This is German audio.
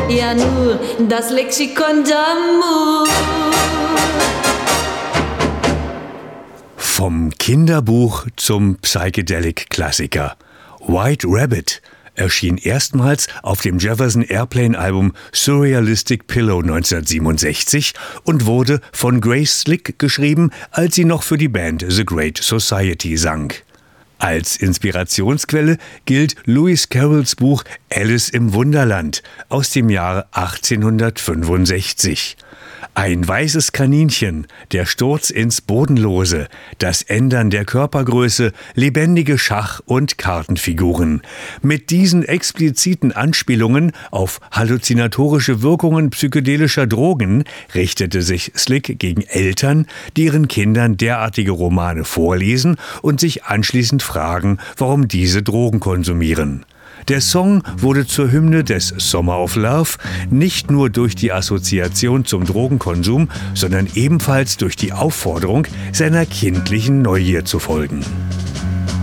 ja nur das Lexikon d'Amour. Vom Kinderbuch zum Psychedelic-Klassiker. White Rabbit erschien erstmals auf dem Jefferson Airplane-Album Surrealistic Pillow 1967 und wurde von Grace Slick geschrieben, als sie noch für die Band The Great Society sang. Als Inspirationsquelle gilt Lewis Carrolls Buch Alice im Wunderland aus dem Jahre 1865. Ein weißes Kaninchen, der Sturz ins Bodenlose, das Ändern der Körpergröße, lebendige Schach- und Kartenfiguren. Mit diesen expliziten Anspielungen auf halluzinatorische Wirkungen psychedelischer Drogen richtete sich Slick gegen Eltern, die ihren Kindern derartige Romane vorlesen und sich anschließend fragen, warum diese Drogen konsumieren. Der Song wurde zur Hymne des Summer of Love, nicht nur durch die Assoziation zum Drogenkonsum, sondern ebenfalls durch die Aufforderung, seiner kindlichen Neugier zu folgen.